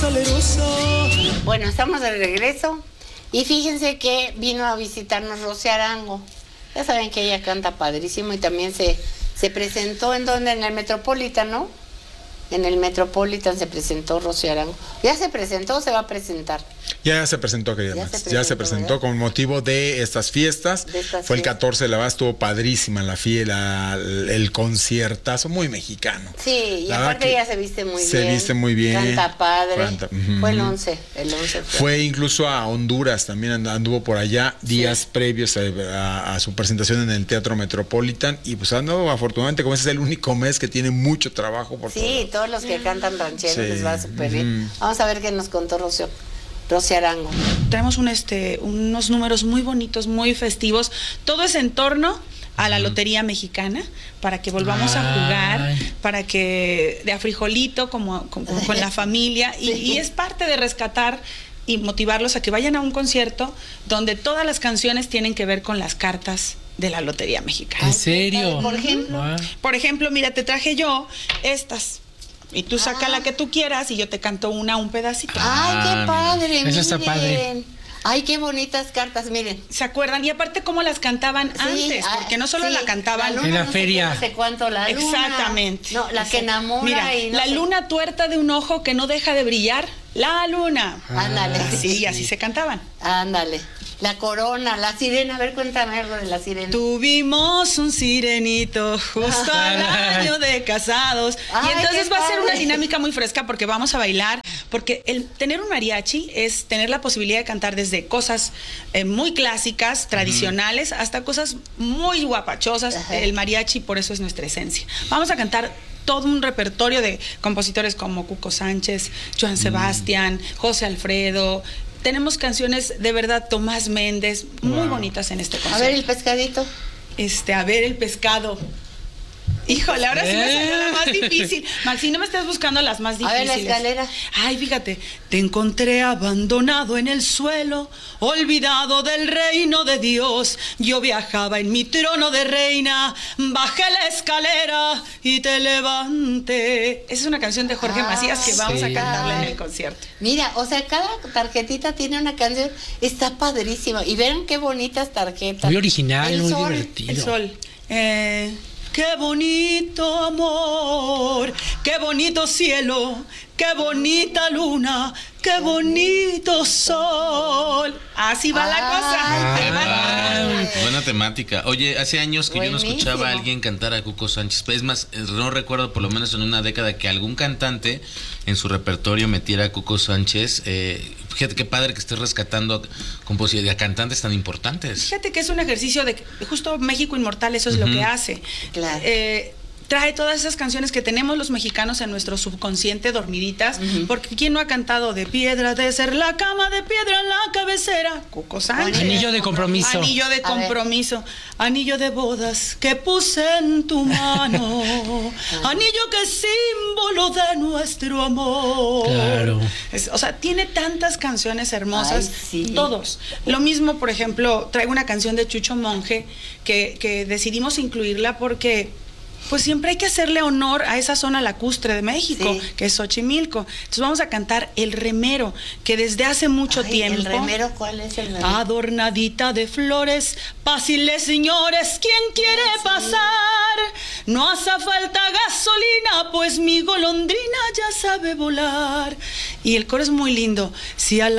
salerosa. Bueno, estamos de regreso y fíjense que vino a visitarnos Rosy Arango. Ya saben que ella canta padrísimo y también se presentó en el Metropolitan, ¿no? En el Metropolitan se presentó Rosy Arango. ¿Ya se presentó o se va a presentar? Ya se presentó, querida Max. Ya se presentó con motivo de estas fiestas. Fue el 14 de la base, estuvo padrísima la fiesta, el conciertazo, muy mexicano. Sí, y aparte ella se viste muy bien. Se viste muy bien. Canta padre. Fue el 11. Fue incluso a Honduras, también anduvo por allá días previos a su presentación en el Teatro Metropolitan. Y pues afortunadamente, como ese es el único mes que tiene mucho trabajo por todos los que cantan rancheros les va súper bien. Vamos a ver qué nos contó Rosy Arango. Tenemos unos números muy bonitos, muy festivos. Todo es en torno a la Lotería Mexicana, para que volvamos a jugar, para que de a frijolito, como con la familia, y es parte de rescatar y motivarlos a que vayan a un concierto donde todas las canciones tienen que ver con las cartas de la Lotería Mexicana. ¿En serio? Por ejemplo, mira, te traje yo estas. Y tú saca la que tú quieras y yo te canto un pedacito. ¡Ay, qué padre! Eso está padre. ¡Ay, qué bonitas cartas! Miren. ¿Se acuerdan? Y aparte cómo las cantaban antes, porque no solo la cantaban en la feria. No sé cuánto, la luna. Exactamente. No, la que enamora. Mira, y la luna tuerta de un ojo que no deja de brillar. La luna. Ándale. Sí, así se cantaban. Ándale. La corona, la sirena. A ver, cuéntame algo de la sirena. Tuvimos un sirenito justo al año de casados. Y entonces va a ser una dinámica muy fresca porque vamos a bailar. Porque el tener un mariachi es tener la posibilidad de cantar desde cosas muy clásicas, tradicionales, hasta cosas muy guapachosas. El mariachi, por eso es nuestra esencia. Vamos a cantar todo un repertorio de compositores como Cuco Sánchez, Joan Sebastián, José Alfredo. Tenemos canciones de verdad, Tomás Méndez, muy bonitas en este concierto. A ver el pescadito. A ver el pescado. Híjole, ahora sí me salió la más difícil. Maxi, no me estés buscando las más difíciles. A ver la escalera. Ay, fíjate. Te encontré abandonado en el suelo, olvidado del reino de Dios. Yo viajaba en mi trono de reina, bajé la escalera y te levanté. Esa es una canción de Jorge Macías que vamos a cantarla en el concierto. Mira, o sea, cada tarjetita tiene una canción, está padrísima. Y vean qué bonitas tarjetas. Muy original, el muy sol, divertido. El sol. Qué bonito amor, qué bonito cielo, qué bonita luna, qué bonito sol. Así va la cosa. Buena temática. Oye, hace años que yo no escuchaba a alguien cantar a Cuco Sánchez. Es más, no recuerdo por lo menos en una década que algún cantante en su repertorio metiera a Cuco Sánchez. Fíjate qué padre que estés rescatando a cantantes tan importantes. Fíjate que es un ejercicio de justo México Inmortal, eso es lo que hace. Claro. Trae todas esas canciones que tenemos los mexicanos en nuestro subconsciente dormiditas, porque ¿quién no ha cantado de piedra de ser la cama, de piedra en la cabecera? Cuco Sánchez. Anillo de compromiso. Anillo de compromiso. Anillo de bodas que puse en tu mano. Anillo que es símbolo de nuestro amor. Claro. O sea, tiene tantas canciones hermosas. Ay, sí. Todos. Lo mismo, por ejemplo, traigo una canción de Chucho Monje que decidimos incluirla porque pues siempre hay que hacerle honor a esa zona lacustre de México, que es Xochimilco. Entonces vamos a cantar El Remero, que desde hace mucho tiempo... ¿El remero cuál es el remero? Adornadita de flores, pásile señores, ¿quién quiere pasar? No hace falta gasolina, pues mi golondrina ya sabe volar. Y el coro es muy lindo. Si a la